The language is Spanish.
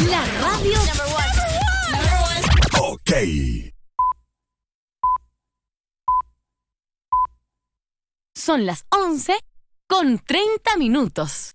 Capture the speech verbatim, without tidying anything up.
La radio. Ok. Son las once con treinta minutos.